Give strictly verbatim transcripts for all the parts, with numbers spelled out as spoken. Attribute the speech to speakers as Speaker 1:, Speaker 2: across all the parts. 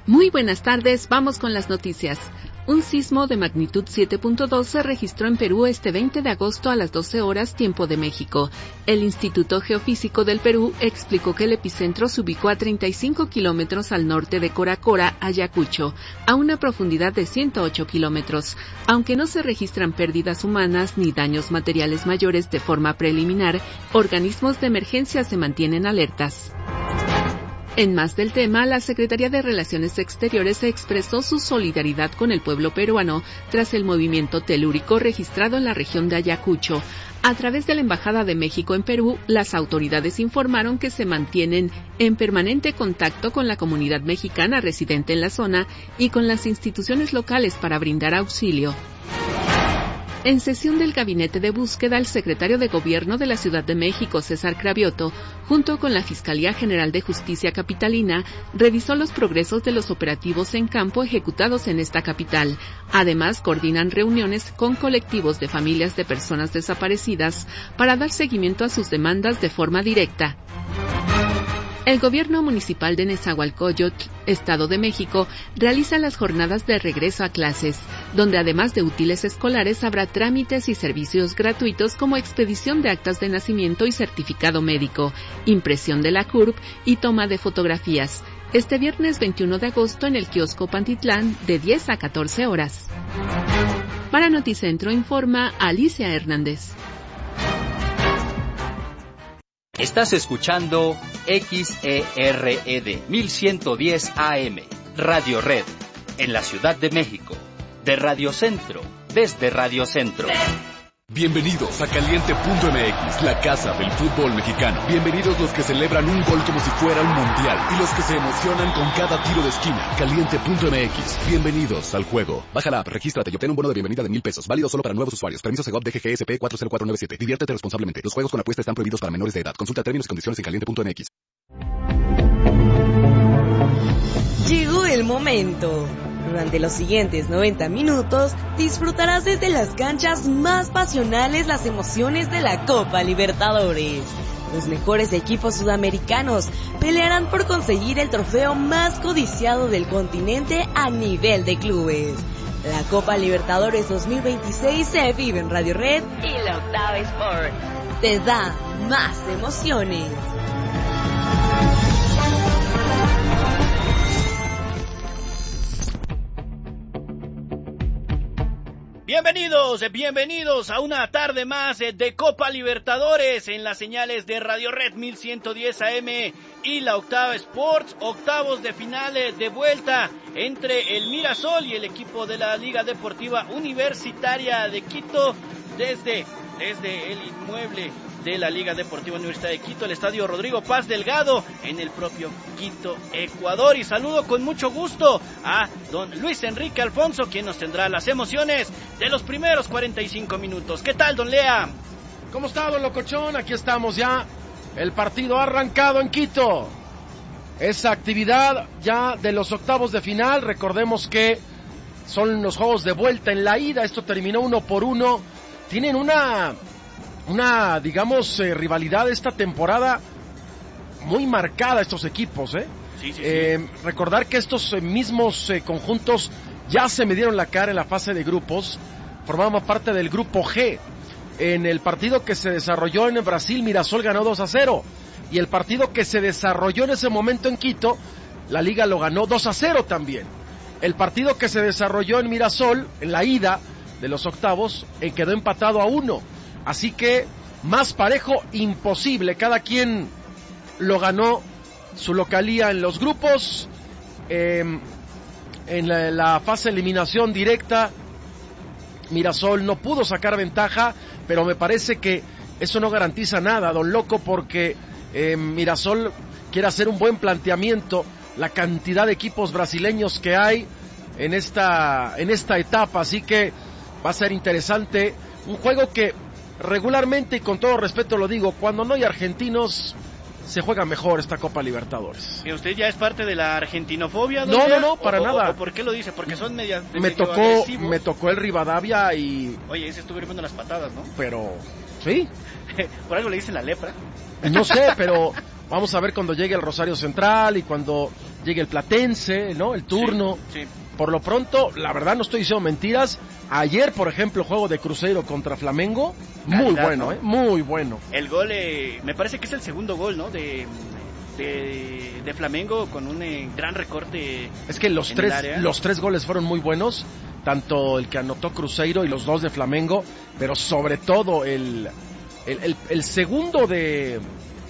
Speaker 1: Muy buenas tardes, vamos con las noticias. Un sismo de magnitud siete punto dos se registró en Perú este veinte de agosto a las doce horas tiempo de México. El Instituto Geofísico del Perú explicó que el epicentro se ubicó a treinta y cinco kilómetros al norte de Coracora, Ayacucho, a una profundidad de ciento ocho kilómetros. Aunque no se registran pérdidas humanas ni daños materiales mayores de forma preliminar, organismos de emergencia se mantienen alertas. En más del tema, la Secretaría de Relaciones Exteriores expresó su solidaridad con el pueblo peruano tras el movimiento telúrico registrado en la región de Ayacucho. A través de la Embajada de México en Perú, las autoridades informaron que se mantienen en permanente contacto con la comunidad mexicana residente en la zona y con las instituciones locales para brindar auxilio. En sesión del Gabinete de Búsqueda, el secretario de Gobierno de la Ciudad de México, César Cravioto, junto con la Fiscalía General de Justicia Capitalina, revisó los progresos de los operativos en campo ejecutados en esta capital. Además, coordinan reuniones con colectivos de familias de personas desaparecidas para dar seguimiento a sus demandas de forma directa. El gobierno municipal de Nezahualcóyotl, Estado de México, realiza las jornadas de regreso a clases, donde además de útiles escolares habrá trámites y servicios gratuitos como expedición de actas de nacimiento y certificado médico, impresión de la C U R P y toma de fotografías. Este viernes veintiuno de agosto en el kiosco Pantitlán de diez a catorce horas. Para Noticentro informa Alicia Hernández.
Speaker 2: Estás escuchando X E R E D mil ciento diez A M, Radio Red, en la Ciudad de México, de Radio Centro, desde Radio Centro.
Speaker 3: Bienvenidos a Caliente punto M X, la casa del fútbol mexicano. Bienvenidos los que celebran un gol como si fuera un mundial y los que se emocionan con cada tiro de esquina. Caliente punto M X, bienvenidos al juego. Baja la app, regístrate y obtén un bono de bienvenida de mil pesos, válido solo para nuevos usuarios. Permiso Segov D G G S P cuatro cero cuatro nueve siete. Diviértete responsablemente. Los juegos con apuesta están prohibidos para menores de edad. Consulta términos y condiciones en caliente punto M X.
Speaker 4: Llegó el momento. Durante los siguientes noventa minutos disfrutarás desde las canchas más pasionales las emociones de la Copa Libertadores. Los mejores equipos sudamericanos pelearán por conseguir el trofeo más codiciado del continente a nivel de clubes. La Copa Libertadores dos mil veintiséis se vive en Radio Red y la Octava Sport. Te da más emociones.
Speaker 5: Bienvenidos, bienvenidos a una tarde más de Copa Libertadores en las señales de Radio Red mil ciento diez A M y la Octava Sports. Octavos de finales de vuelta entre el Mirasol y el equipo de la Liga Deportiva Universitaria de Quito desde, desde el inmueble de la Liga Deportiva Universidad de Quito, el Estadio Rodrigo Paz Delgado, en el propio Quito, Ecuador. Y saludo con mucho gusto a don Luis Enrique Alfonso, quien nos tendrá las emociones de los primeros cuarenta y cinco minutos. ¿Qué tal, don Lea?
Speaker 6: ¿Cómo está, don Locochón? Aquí estamos ya. El partido ha arrancado en Quito. Esa actividad ya de los octavos de final. Recordemos que son los juegos de vuelta en la ida. Esto terminó uno por uno. Tienen una... Una, digamos, eh, rivalidad esta temporada muy marcada estos equipos, ¿eh?
Speaker 5: Sí, sí,
Speaker 6: eh
Speaker 5: sí.
Speaker 6: Recordar que estos eh, mismos eh, conjuntos ya se midieron la cara en la fase de grupos, formaban parte del grupo G. En el partido que se desarrolló en Brasil, Mirasol ganó dos a cero. Y el partido que se desarrolló en ese momento en Quito, la Liga lo ganó dos a cero también. El partido que se desarrolló en Mirasol, en la ida de los octavos, eh, quedó empatado a uno. Así que más parejo imposible, cada quien lo ganó su localía en los grupos. Eh, en la, la fase de eliminación directa, Mirasol no pudo sacar ventaja, pero me parece que eso no garantiza nada, don Loco, porque eh, Mirasol quiere hacer un buen planteamiento, la cantidad de equipos brasileños que hay en esta, en esta etapa, así que va a ser interesante, un juego que regularmente, y con todo respeto lo digo, cuando no hay argentinos, se juega mejor esta Copa Libertadores.
Speaker 5: ¿Y usted ya es parte de la argentinofobia?
Speaker 6: No, no, no, para
Speaker 5: o,
Speaker 6: nada.
Speaker 5: O, o ¿por qué lo dice? Porque son media,
Speaker 6: me
Speaker 5: medio
Speaker 6: tocó,
Speaker 5: agresivos.
Speaker 6: me tocó el Rivadavia y...
Speaker 5: Oye, ese estuvo hirviendo las patadas, ¿no?
Speaker 6: Pero, ¿sí?
Speaker 5: Por algo le dicen la lepra.
Speaker 6: No sé, pero vamos a ver cuando llegue el Rosario Central y cuando llegue el Platense, ¿no? El turno.
Speaker 5: Sí, sí.
Speaker 6: Por lo pronto, la verdad no estoy diciendo mentiras. Ayer, por ejemplo, juego de Cruzeiro contra Flamengo, muy
Speaker 5: Calidad,
Speaker 6: bueno,
Speaker 5: ¿no?
Speaker 6: ¿eh? Muy bueno.
Speaker 5: El gol, eh, me parece que es el segundo gol, ¿no? De, de, de Flamengo con un eh, gran recorte.
Speaker 6: Es que los
Speaker 5: en
Speaker 6: tres,
Speaker 5: el área.
Speaker 6: los tres goles fueron muy buenos, tanto el que anotó Cruzeiro y los dos de Flamengo, pero sobre todo el, el, el, el segundo de...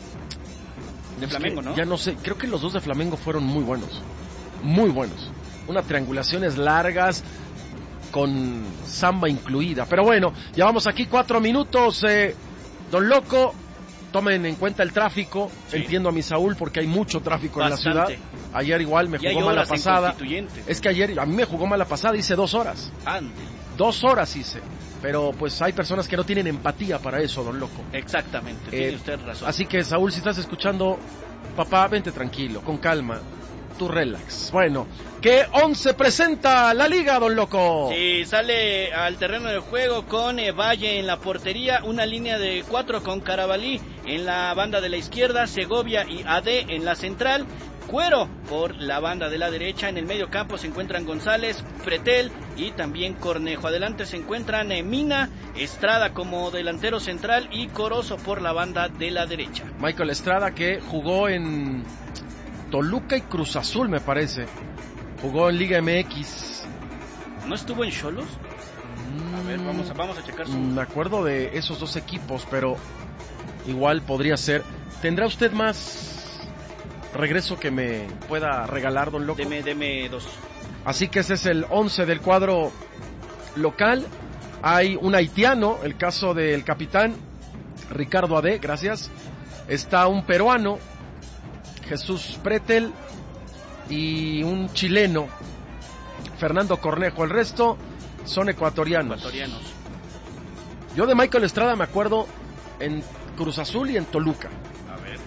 Speaker 5: De Flamengo, ¿no?
Speaker 6: Ya no sé, creo que los dos de Flamengo fueron muy buenos, muy buenos. Unas triangulaciones largas con samba incluida. Pero bueno, llevamos aquí cuatro minutos. Eh, Don Loco, tomen en cuenta el tráfico. Sí. Entiendo a mi Saúl porque hay mucho tráfico
Speaker 5: Bastante.
Speaker 6: En la ciudad. Ayer igual me jugó mala pasada. Es que ayer a mí me jugó mala pasada, hice dos horas.
Speaker 5: Ande.
Speaker 6: Dos horas hice. Pero pues hay personas que no tienen empatía para eso, Don Loco.
Speaker 5: Exactamente,
Speaker 6: eh,
Speaker 5: tiene usted razón.
Speaker 6: Así que Saúl, si estás escuchando, papá, vente tranquilo, con calma. Tu relax. Bueno, ¿qué once presenta la liga, Don Loco?
Speaker 5: Sí, sale al terreno de juego con eh, Valle en la portería, una línea de cuatro con Carabalí en la banda de la izquierda, Segovia y A D en la central, Cuero por la banda de la derecha, en el medio campo se encuentran González, Pretel y también Cornejo. Adelante se encuentran eh, Mina, Estrada como delantero central y Corozo por la banda de la derecha.
Speaker 6: Michael Estrada, que jugó en Toluca y Cruz Azul, me parece. Jugó en Liga M X.
Speaker 5: ¿No estuvo en Xolos? A ver, vamos a, vamos a checar su...
Speaker 6: Me acuerdo de esos dos equipos, pero igual podría ser. ¿Tendrá usted más regreso que me pueda regalar, Don Loco?
Speaker 5: Deme, deme dos.
Speaker 6: Así que ese es el once del cuadro local. Hay un haitiano, el caso del capitán Ricardo A D, gracias. Está un peruano, Jesús Pretel, y un chileno, Fernando Cornejo. El resto son ecuatorianos.
Speaker 5: ecuatorianos.
Speaker 6: Yo de Michael Estrada me acuerdo en Cruz Azul y en Toluca.
Speaker 5: A ver.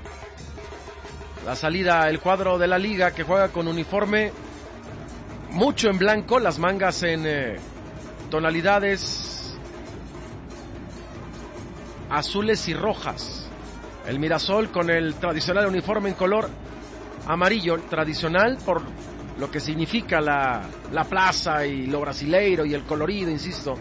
Speaker 6: La salida, el cuadro de la liga, que juega con uniforme mucho en blanco, las mangas en eh, tonalidades azules y rojas. El Mirasol con el tradicional uniforme en color amarillo, tradicional por lo que significa la, la plaza y lo brasileiro y el colorido, insisto.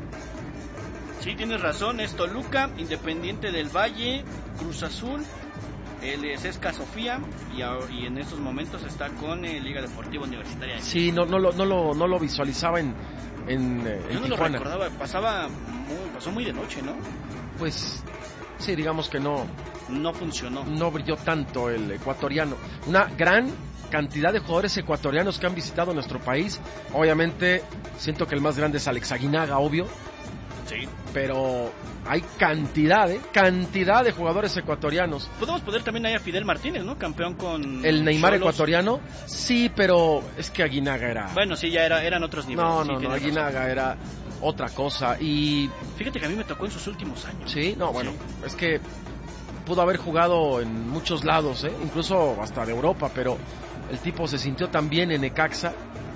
Speaker 5: Sí, tienes razón, es Toluca, Independiente del Valle, Cruz Azul, el Cesca Sofía y, a, y en estos momentos está con eh, Liga Deportiva Universitaria.
Speaker 6: Sí, no, no, lo, no, lo, no lo visualizaba en, en, en
Speaker 5: Yo no
Speaker 6: Tijuana.
Speaker 5: lo recordaba, pasaba muy, pasó muy de noche, ¿no?
Speaker 6: Pues sí, digamos que no.
Speaker 5: No funcionó.
Speaker 6: No brilló tanto el ecuatoriano. Una gran cantidad de jugadores ecuatorianos que han visitado nuestro país. Obviamente, siento que el más grande es Alex Aguinaga, obvio.
Speaker 5: Sí.
Speaker 6: Pero hay cantidad, ¿eh? Cantidad de jugadores ecuatorianos.
Speaker 5: Podemos poner también ahí a Fidel Martínez, ¿no? Campeón con...
Speaker 6: El Neymar
Speaker 5: Xolos.
Speaker 6: Ecuatoriano. Sí, pero es que Aguinaga era...
Speaker 5: Bueno, sí, ya era, eran otros niveles.
Speaker 6: No,
Speaker 5: sí,
Speaker 6: no, no, Aguinaga razón. Era otra cosa. Y...
Speaker 5: Fíjate que a mí me tocó en sus últimos años.
Speaker 6: Sí, no, bueno,
Speaker 5: sí.
Speaker 6: Es que pudo haber jugado en muchos lados, ¿eh? Incluso hasta de Europa, pero el tipo se sintió tan bien en Necaxa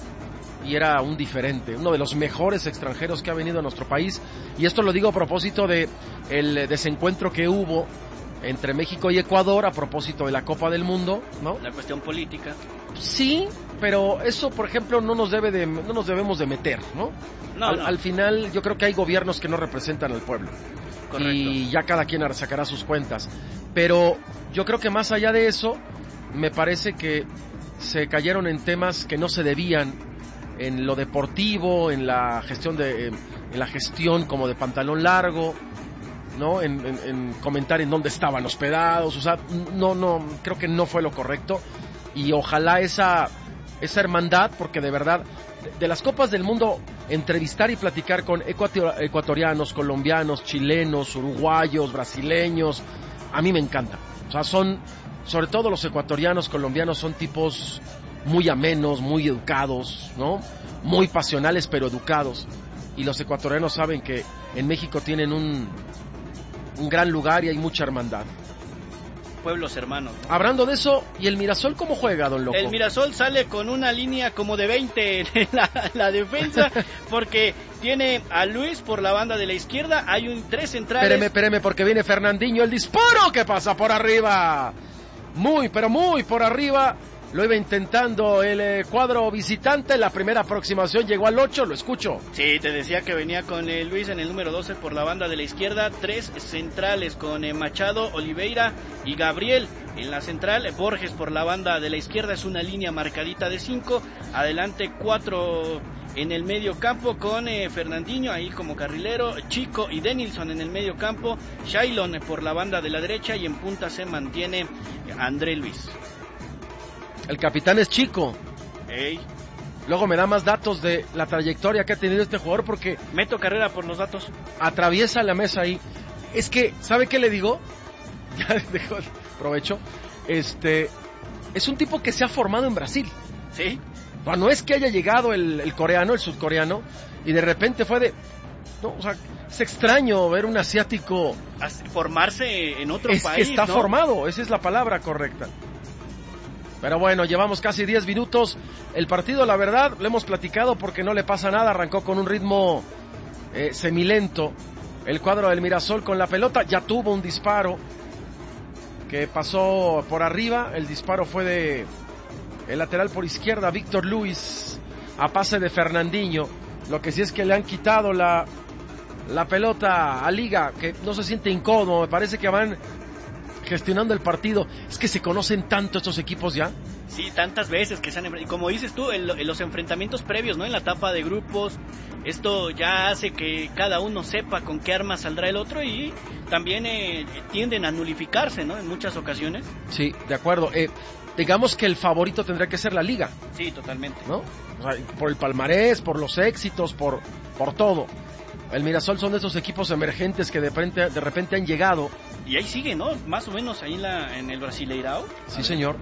Speaker 6: y era un diferente, uno de los mejores extranjeros que ha venido a nuestro país. Y esto lo digo a propósito de el desencuentro que hubo entre México y Ecuador a propósito de la Copa del Mundo, ¿no?
Speaker 5: La cuestión política.
Speaker 6: Sí, pero eso, por ejemplo, no nos debe de, no nos debemos de meter, ¿no?
Speaker 5: No,
Speaker 6: al,
Speaker 5: no.
Speaker 6: al final, yo creo que hay gobiernos que no representan al pueblo.
Speaker 5: Correcto.
Speaker 6: Y ya cada quien sacará sus cuentas. Pero yo creo que más allá de eso, me parece que se cayeron en temas que no se debían, en lo deportivo, en la gestión de, en la gestión como de pantalón largo, ¿no? En, en, en comentar en dónde estaban hospedados, o sea, no, no, creo que no fue lo correcto. Y ojalá esa, esa hermandad, porque de verdad, de, de las Copas del Mundo, entrevistar y platicar con ecuatorianos, colombianos, chilenos, uruguayos, brasileños, a mí me encanta. O sea, son, sobre todo los ecuatorianos, colombianos, son tipos muy amenos, muy educados, ¿no? Muy pasionales, pero educados. Y los ecuatorianos saben que en México tienen un, un gran lugar y hay mucha hermandad.
Speaker 5: Pueblos hermanos, ¿no?
Speaker 6: Hablando de eso, ¿y el Mirasol cómo juega, Don Loco?
Speaker 5: El Mirasol sale con una línea como de veinte en la, la defensa, porque tiene a Luis por la banda de la izquierda, hay un tres centrales.
Speaker 6: Espéreme, espéreme, porque viene Fernandinho, el disparo que pasa por arriba. Muy, pero muy por arriba. Lo iba intentando el eh, cuadro visitante. La primera aproximación llegó al ocho, lo escucho.
Speaker 5: Sí, te decía que venía con eh, Luis en el número doce por la banda de la izquierda. Tres centrales con eh, Machado, Oliveira y Gabriel. En la central, Borges por la banda de la izquierda, es una línea marcadita de cinco. Adelante cuatro en el medio campo con eh, Fernandinho ahí como carrilero, Chico y Denilson en el medio campo, Shailon por la banda de la derecha y en punta se mantiene André Luis.
Speaker 6: El capitán es Chico.
Speaker 5: Ey.
Speaker 6: Luego me da más datos de la trayectoria que ha tenido este jugador porque...
Speaker 5: Meto carrera por los datos.
Speaker 6: Atraviesa la mesa ahí. Es que, ¿sabe qué le digo? Ya dejo, aprovecho. Este, es un tipo que se ha formado en Brasil.
Speaker 5: Sí.
Speaker 6: No, no es que haya llegado el, el coreano, el sudcoreano, y de repente fue de... No, o sea, es extraño ver un asiático...
Speaker 5: Formarse en otro
Speaker 6: es
Speaker 5: país,
Speaker 6: que está
Speaker 5: ¿no?
Speaker 6: formado, esa es la palabra correcta. Pero bueno, llevamos casi diez minutos. El partido, la verdad, lo hemos platicado porque no le pasa nada. Arrancó con un ritmo eh, semilento. El cuadro del Mirasol con la pelota ya tuvo un disparo que pasó por arriba. El disparo fue de el lateral por izquierda, Víctor Luis, a pase de Fernandinho. Lo que sí es que le han quitado la, la pelota a Liga, que no se siente incómodo. Me parece que van gestionando el partido. Es que se conocen tanto estos equipos ya.
Speaker 5: Sí, tantas veces que se han... Y como dices tú, en, en los enfrentamientos previos, ¿no? En la etapa de grupos, esto ya hace que cada uno sepa con qué arma saldrá el otro y también eh, tienden a nulificarse, ¿no? En muchas ocasiones.
Speaker 6: Sí, de acuerdo. Eh, digamos que el favorito tendrá que ser la Liga.
Speaker 5: Sí, totalmente.
Speaker 6: ¿No? O sea, por el palmarés, por los éxitos, por, por todo. El Mirasol son de esos equipos emergentes que de repente, de repente han llegado.
Speaker 5: Y ahí sigue, ¿no? Más o menos ahí en, la, en el Brasileirao.
Speaker 6: Sí, señor.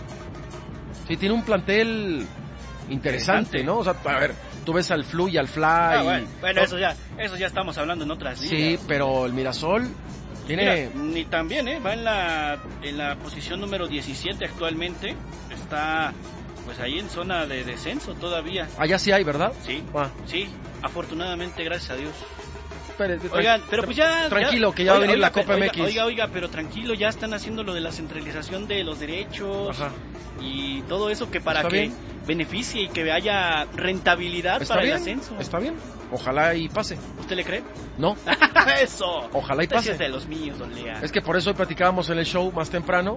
Speaker 6: Sí, tiene un plantel interesante, interesante, ¿no? O sea, a ver, tú ves al Flu y al Fly. Ah,
Speaker 5: bueno,
Speaker 6: y...
Speaker 5: bueno eso ya eso ya estamos hablando en otras ligas.
Speaker 6: Sí, pero el Mirasol tiene...
Speaker 5: Mira, ni tan bien, ¿eh? Va en la, en la posición número diecisiete actualmente. Está, pues ahí en zona de descenso todavía.
Speaker 6: Allá sí hay, ¿verdad?
Speaker 5: Sí,
Speaker 6: ah.
Speaker 5: sí, afortunadamente, gracias a Dios.
Speaker 6: Pero,
Speaker 5: Oigan, pero pues ya...
Speaker 6: Tranquilo,
Speaker 5: ya,
Speaker 6: que ya
Speaker 5: oiga,
Speaker 6: va a venir
Speaker 5: oiga,
Speaker 6: la Copa
Speaker 5: oiga,
Speaker 6: M X.
Speaker 5: Oiga, oiga, pero tranquilo, ya están haciendo lo de la centralización de los derechos.
Speaker 6: Ajá.
Speaker 5: Y todo eso que para
Speaker 6: ¿Está
Speaker 5: que
Speaker 6: bien?
Speaker 5: beneficie y que haya rentabilidad
Speaker 6: ¿Está
Speaker 5: para
Speaker 6: bien?
Speaker 5: el ascenso.
Speaker 6: Está bien, ojalá y pase.
Speaker 5: ¿Usted le cree?
Speaker 6: No.
Speaker 5: Eso.
Speaker 6: Ojalá y pase.
Speaker 5: Es de los míos, don Lea.
Speaker 6: Es que por eso hoy platicábamos en el show más temprano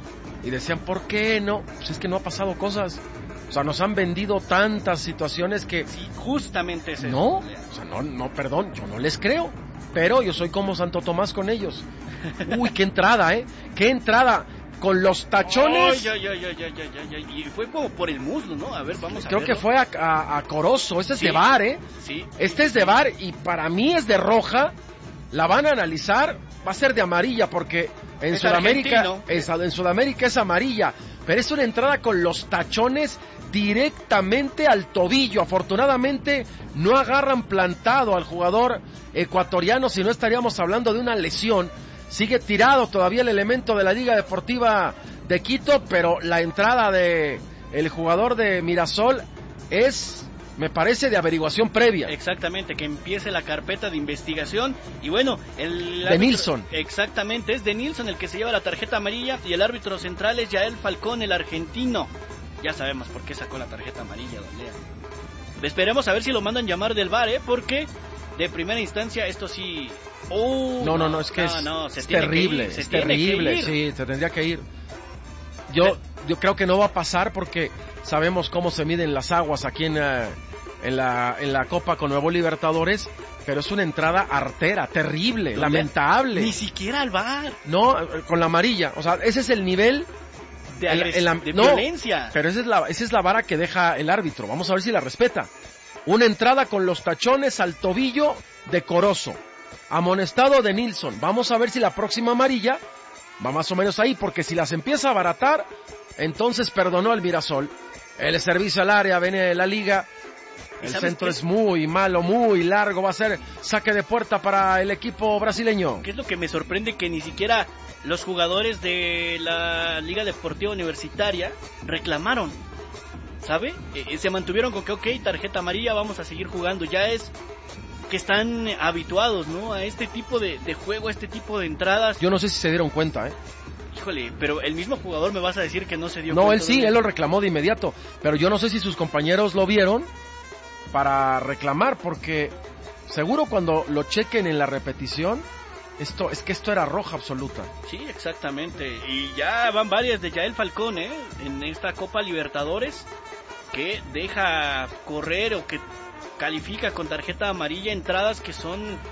Speaker 6: y decían, ¿por qué no? Pues es que no ha pasado cosas. O sea, nos han vendido tantas situaciones que...
Speaker 5: Sí, justamente es eso.
Speaker 6: No, o sea, no, no, perdón, yo no les creo. Pero yo soy como Santo Tomás con ellos. Uy, qué entrada, ¿eh? Qué entrada. Con los tachones.
Speaker 5: Oh, ya, ya, ya, ya, ya, ya, ya. Y fue como por el muslo, ¿no? A ver, vamos a
Speaker 6: Creo
Speaker 5: verlo.
Speaker 6: que fue a, a, a Corozo. Este es
Speaker 5: Sí.
Speaker 6: de V A R, ¿eh?
Speaker 5: Sí.
Speaker 6: Este es de V A R y para mí es de roja. La van a analizar. Va a ser de amarilla porque en
Speaker 5: Es
Speaker 6: Sudamérica
Speaker 5: argentino.
Speaker 6: es, en Sudamérica es amarilla. Pero es una entrada con los tachones directamente al tobillo. Afortunadamente no agarran plantado al jugador ecuatoriano, si no estaríamos hablando de una lesión. Sigue tirado todavía el elemento de la Liga Deportiva de Quito, pero la entrada de el jugador de Mirasol es, me parece, de averiguación previa.
Speaker 5: Exactamente, que empiece la carpeta de investigación. Y bueno, el
Speaker 6: de
Speaker 5: árbitro,
Speaker 6: Nilsson.
Speaker 5: Exactamente, es de Nilsson el que se lleva la tarjeta amarilla y el árbitro central es Yael Falcón, el argentino. Ya sabemos por qué sacó la tarjeta amarilla, don Lea. Esperemos a ver si lo mandan llamar del V A R, ¿eh? Porque de primera instancia esto sí... Oh,
Speaker 6: no, no, no, es que
Speaker 5: no,
Speaker 6: es,
Speaker 5: no, se
Speaker 6: es
Speaker 5: tiene
Speaker 6: terrible,
Speaker 5: que ir, se
Speaker 6: es
Speaker 5: tiene
Speaker 6: terrible,
Speaker 5: que ir.
Speaker 6: sí, se tendría que ir. Yo, yo creo que no va a pasar porque sabemos cómo se miden las aguas aquí en, uh, en, la, en la Copa con Nuevo Libertadores, pero es una entrada artera, terrible, lamentable.
Speaker 5: Ni siquiera al V A R.
Speaker 6: No, con la amarilla, o sea, ese es el nivel...
Speaker 5: De, agres-
Speaker 6: en la,
Speaker 5: de
Speaker 6: no,
Speaker 5: violencia.
Speaker 6: Pero esa es, la, esa es la vara que deja el árbitro, vamos a ver si la respeta. Una entrada con los tachones al tobillo de Corozo. Amonestado de Nilsson. Vamos a ver si la próxima amarilla va más o menos ahí, porque si las empieza a abaratar, entonces perdonó al Mirasol. El servicio al área, viene la Liga. El centro es muy malo, muy largo. Va a ser saque de puerta para el equipo brasileño.
Speaker 5: ¿Qué es lo que me sorprende? Que ni siquiera los jugadores de la Liga Deportiva Universitaria reclamaron, ¿sabe? Eh, se mantuvieron con que, ok, tarjeta amarilla, vamos a seguir jugando. Ya es... que están habituados, ¿no? A este tipo de, de juego, a este tipo de entradas.
Speaker 6: Yo no sé si se dieron cuenta, ¿eh?
Speaker 5: Híjole, pero el mismo jugador me vas a decir que no se dio
Speaker 6: no,
Speaker 5: cuenta.
Speaker 6: No, él sí,
Speaker 5: de...
Speaker 6: él lo reclamó de inmediato, pero yo no sé si sus compañeros lo vieron para reclamar, porque seguro cuando lo chequen en la repetición, esto es que esto era roja absoluta.
Speaker 5: Sí, exactamente, y ya van varias de Yael Falcón, ¿eh? En esta Copa Libertadores, que deja correr o que califica con tarjeta amarilla entradas que son